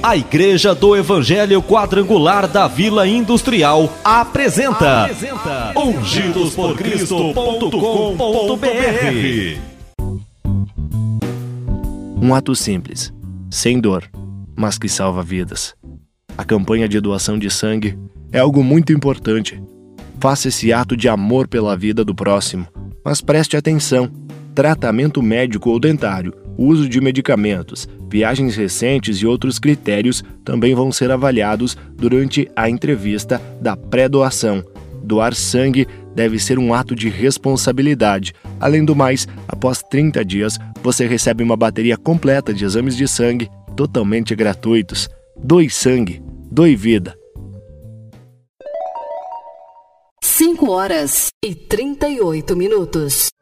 A Igreja do Evangelho Quadrangular da Vila Industrial apresenta ungidosporcristo.com.br. Um ato simples, sem dor, mas que salva vidas. A campanha de doação de sangue é algo muito importante. Faça esse ato de amor pela vida do próximo, mas preste atenção. Tratamento médico ou dentário, uso de medicamentos, viagens recentes e outros critérios também vão ser avaliados durante a entrevista da pré-doação. Doar sangue deve ser um ato de responsabilidade. Além do mais, após 30 dias, você recebe uma bateria completa de exames de sangue totalmente gratuitos. Doe sangue, doe vida. 5 horas e 38 minutos.